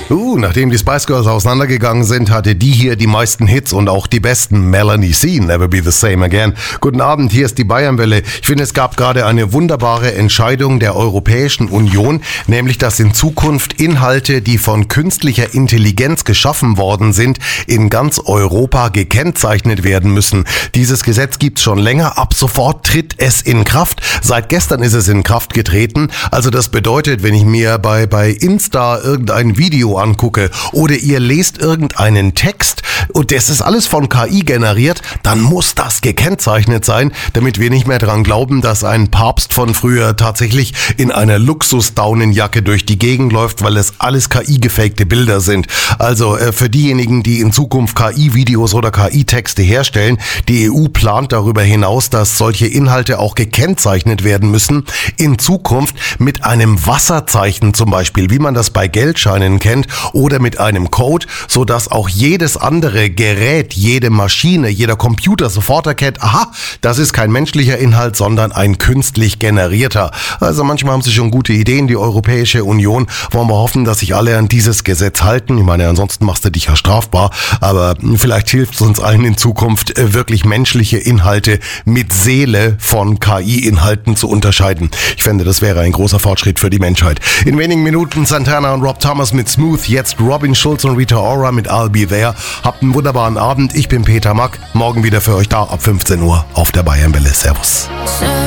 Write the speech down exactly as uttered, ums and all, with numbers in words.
Uh, nachdem die Spice Girls auseinandergegangen sind, hatte die hier die meisten Hits und auch die besten. Melanie C, Never Be the Same Again. Guten Abend, hier ist die Bayernwelle. Ich finde, es gab gerade eine wunderbare Entscheidung der Europäischen Union, nämlich, dass in Zukunft Inhalte, die von künstlicher Intelligenz geschaffen worden sind, in ganz Europa gekennzeichnet werden müssen. Dieses Gesetz gibt's schon länger. Ab sofort tritt es in Kraft. Seit gestern ist es in Kraft getreten. Also das bedeutet, wenn ich mir bei, bei Insta irgendein Video angucke oder ihr lest irgendeinen Text und das ist alles von K I generiert, dann muss das gekennzeichnet sein, damit wir nicht mehr dran glauben, dass ein Papst von früher tatsächlich in einer Luxus-Daunenjacke durch die Gegend läuft, weil es alles K I-gefakte Bilder sind. Also äh, für diejenigen, die in Zukunft K I-Videos oder K I-Texte herstellen, die E U plant darüber hinaus, dass solche Inhalte auch gekennzeichnet werden müssen, in Zukunft mit einem Wasserzeichen zum Beispiel, wie man das bei Geldscheinen kennt, oder mit einem Code, so dass auch jedes andere Gerät, jede Maschine, jeder Computer sofort erkennt, aha, das ist kein menschlicher Inhalt, sondern ein künstlich generierter. Also manchmal haben sie schon gute Ideen, die Europäische Union. Wollen wir hoffen, dass sich alle an dieses Gesetz halten. Ich meine, ansonsten machst du dich ja strafbar, aber vielleicht hilft es uns allen in Zukunft, wirklich menschliche Inhalte mit Seele von K I-Inhalten zu unterscheiden. Ich fände, das wäre ein großer Fortschritt für die Menschheit. In wenigen Minuten Santana und Rob Thomas mit Smooth, jetzt Robin Schulz und Rita Ora mit I'll Be There. Habt einen wunderbaren Abend. Ich bin Peter Mack. Morgen wieder für euch da ab fünfzehn Uhr auf der Bayernwelle. Servus.